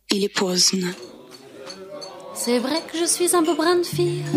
или поздно. C'est vrai que je suis un peu brin de fille.